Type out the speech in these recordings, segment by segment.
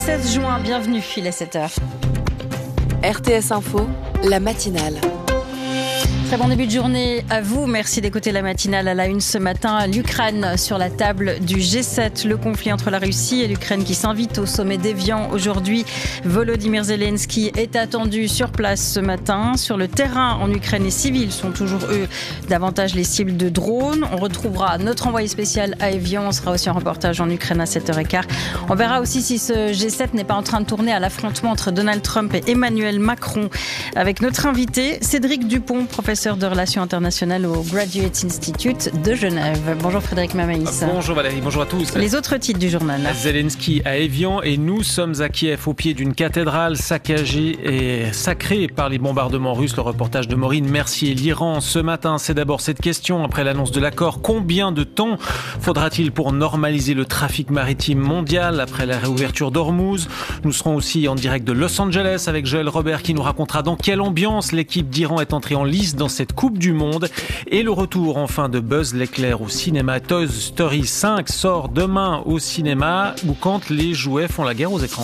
16 juin, bienvenue, il est 7h. RTS Info, la matinale. Très bon début de journée à vous. Merci d'écouter la matinale à la une ce matin. L'Ukraine sur la table du G7. Le conflit entre la Russie et l'Ukraine qui s'invite au sommet d'Évian aujourd'hui. Volodymyr Zelensky est attendu sur place ce matin. Sur le terrain en Ukraine, les civils sont toujours, eux, davantage les cibles de drones. On retrouvera notre envoyé spécial à Évian. On sera aussi en reportage en Ukraine à 7h15. On verra aussi si ce G7 n'est pas en train de tourner à l'affrontement entre Donald Trump et Emmanuel Macron. Avec notre invité, Cédric Dupont, professeur de relations internationales au Graduate Institute de Genève. Bonjour Frédéric Mamaïs. Bonjour Valérie, bonjour à tous. Les autres titres du journal. Zelensky à Évian et nous sommes à Kiev au pied d'une cathédrale saccagée et sacrée par les bombardements russes. Le reportage de Maureen Mercier. L'Iran ce matin, c'est d'abord cette question après l'annonce de l'accord. Combien de temps faudra-t-il pour normaliser le trafic maritime mondial après la réouverture d'Ormuz? Nous serons aussi en direct de Los Angeles avec Joël Robert qui nous racontera dans quelle ambiance l'équipe d'Iran est entrée en lice dans cette Coupe du Monde. Et le retour enfin de Buzz l'éclair au cinéma. Toy Story 5 sort demain au cinéma ou quand les jouets font la guerre aux écrans.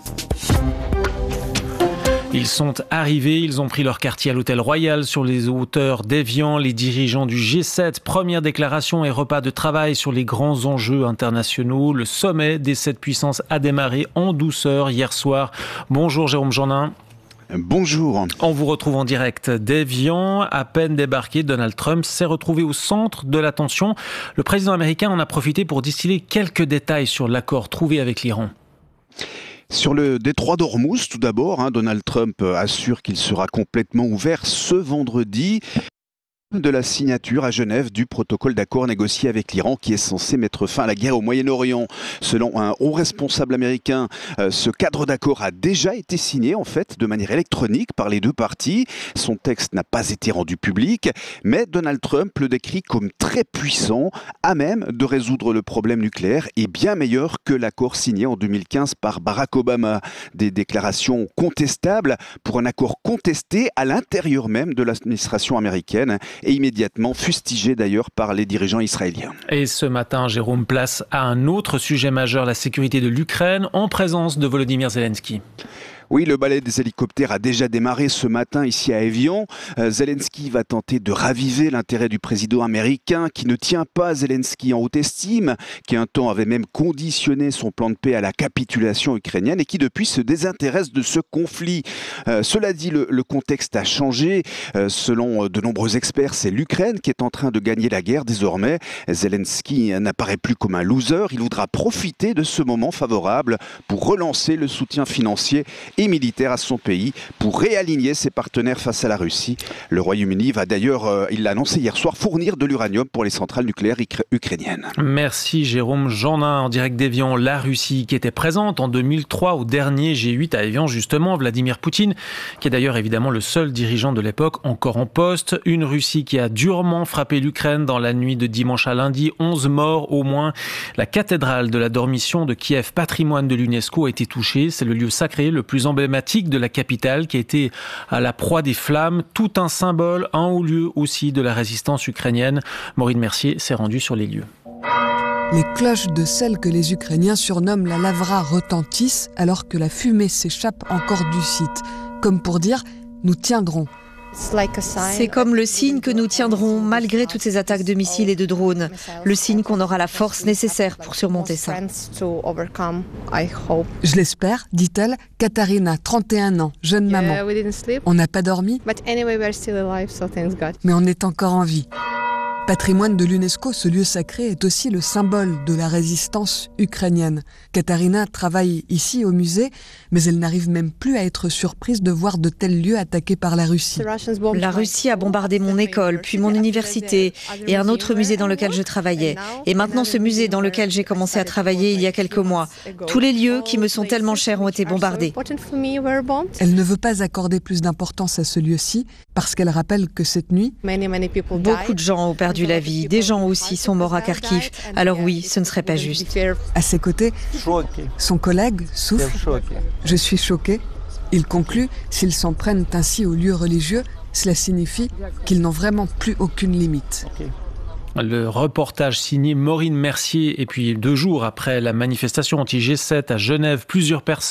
Ils sont arrivés, ils ont pris leur quartier à l'hôtel Royal sur les hauteurs d'Évian. Les dirigeants du G7, première déclaration et repas de travail sur les grands enjeux internationaux. Le sommet des 7 puissances a démarré en douceur hier soir. Bonjour Jérôme Jeannin. Bonjour. On vous retrouve en direct d'Évian. À peine débarqué, Donald Trump s'est retrouvé au centre de l'attention. Le président américain en a profité pour distiller quelques détails sur l'accord trouvé avec l'Iran. Sur le détroit d'Ormuz, tout d'abord, Donald Trump assure qu'il sera complètement ouvert ce vendredi de la signature à Genève du protocole d'accord négocié avec l'Iran qui est censé mettre fin à la guerre au Moyen-Orient. Selon un haut responsable américain, ce cadre d'accord a déjà été signé en fait de manière électronique par les deux parties. Son texte n'a pas été rendu public, mais Donald Trump le décrit comme très puissant, à même de résoudre le problème nucléaire et bien meilleur que l'accord signé en 2015 par Barack Obama. Des déclarations contestables pour un accord contesté à l'intérieur même de l'administration américaine et immédiatement fustigé d'ailleurs par les dirigeants israéliens. Et ce matin, Jérôme, place à un autre sujet majeur, la sécurité de l'Ukraine, en présence de Volodymyr Zelensky. Oui, le ballet des hélicoptères a déjà démarré ce matin ici à Évian. Zelensky va tenter de raviver l'intérêt du président américain qui ne tient pas Zelensky en haute estime, qui un temps avait même conditionné son plan de paix à la capitulation ukrainienne et qui depuis se désintéresse de ce conflit. Cela dit, le contexte a changé. Selon de nombreux experts, c'est l'Ukraine qui est en train de gagner la guerre désormais. Zelensky n'apparaît plus comme un loser. Il voudra profiter de ce moment favorable pour relancer le soutien financier et militaire à son pays pour réaligner ses partenaires face à la Russie. Le Royaume-Uni va d'ailleurs, il l'a annoncé hier soir, fournir de l'uranium pour les centrales nucléaires ukrainiennes. Merci Jérôme Jeannin en direct d'Évian. La Russie qui était présente en 2003 au dernier G8 à Évian justement, Vladimir Poutine, qui est d'ailleurs évidemment le seul dirigeant de l'époque encore en poste. Une Russie qui a durement frappé l'Ukraine dans la nuit de dimanche à lundi. 11 morts au moins. La cathédrale de la Dormition de Kiev, patrimoine de l'UNESCO, a été touchée. C'est le lieu sacré le plus emblématique de la capitale qui a été à la proie des flammes, tout un symbole, un haut lieu aussi de la résistance ukrainienne. Maureen Mercier s'est rendue sur les lieux. Les cloches de celle que les Ukrainiens surnomment la Lavra retentissent alors que la fumée s'échappe encore du site, comme pour dire « nous tiendrons ». C'est comme le signe que nous tiendrons malgré toutes ces attaques de missiles et de drones. Le signe qu'on aura la force nécessaire pour surmonter ça. Je l'espère, dit-elle, Katharina, 31 ans, jeune maman. On n'a pas dormi, mais on est encore en vie. Patrimoine de l'UNESCO, ce lieu sacré est aussi le symbole de la résistance ukrainienne. Katharina travaille ici au musée, mais elle n'arrive même plus à être surprise de voir de tels lieux attaqués par la Russie. La Russie a bombardé mon école, puis mon université et un autre musée dans lequel je travaillais. Et maintenant ce musée dans lequel j'ai commencé à travailler il y a quelques mois. Tous les lieux qui me sont tellement chers ont été bombardés. Elle ne veut pas accorder plus d'importance à ce lieu-ci parce qu'elle rappelle que cette nuit, beaucoup de gens ont perdu la vie. Des gens aussi sont morts à Kharkiv. Alors oui, ce ne serait pas juste. À ses côtés, son collègue souffle. Je suis choqué. Il conclut, s'ils s'en prennent ainsi aux lieux religieux, cela signifie qu'ils n'ont vraiment plus aucune limite. Le reportage signé Maureen Mercier. Et puis 2 jours après la manifestation anti-G7 à Genève, plusieurs personnes